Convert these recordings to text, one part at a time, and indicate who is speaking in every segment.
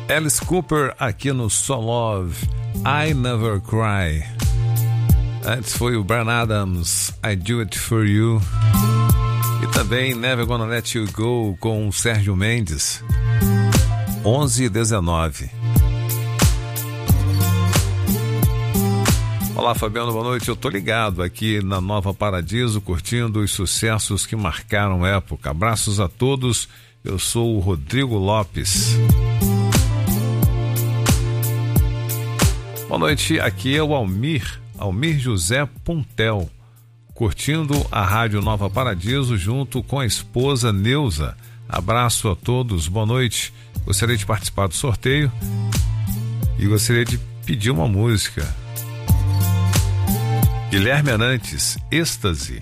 Speaker 1: Alice Cooper aqui no So Love, I Never Cry. Antes foi o Bryan Adams, I Do It For You. E também Never Gonna Let You Go com o Sérgio Mendes. 11h19. Olá, Fabiano, boa noite. Eu tô ligado aqui na Nova Paradiso, curtindo os sucessos que marcaram época. Abraços a todos. Eu sou o Rodrigo Lopes. Boa noite, aqui é o Almir José Puntel, curtindo a Rádio Nova Paradiso junto com a esposa Neuza. Abraço a todos, boa noite. Gostaria de participar do sorteio e gostaria de pedir uma música. Guilherme Arantes, Êxtase.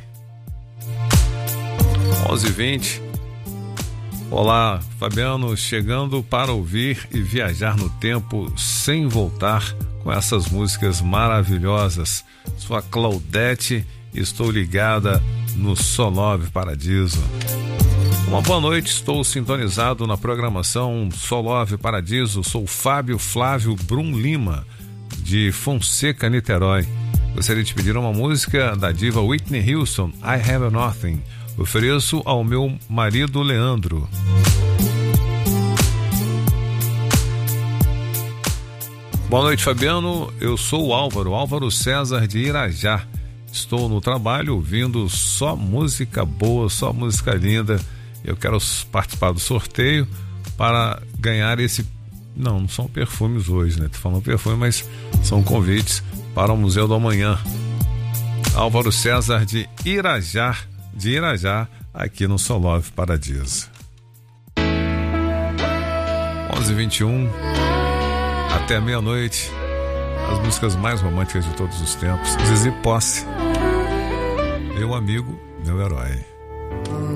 Speaker 1: 11h20. Olá, Fabiano, chegando para ouvir e viajar no tempo sem voltar com essas músicas maravilhosas. Sou a Claudete e estou ligada no So Love Paradiso. Uma boa noite, estou sintonizado na programação So Love Paradiso. Sou Fábio Flávio Brum Lima, de Fonseca, Niterói. Gostaria de pedir uma música da diva Whitney Houston, I Have Nothing. Ofereço ao meu marido Leandro. Boa noite, Fabiano. Eu sou o Álvaro César de Irajá. Estou no trabalho ouvindo só música boa, só música linda. Eu quero participar do sorteio para ganhar esse... Não são perfumes hoje, né? Tô falando perfume, mas são convites para o Museu do Amanhã. Álvaro César de Irajá, aqui no So Love Paradiso. 11h21, até meia-noite, as músicas mais românticas de todos os tempos. Zizi Posse, meu amigo, meu herói.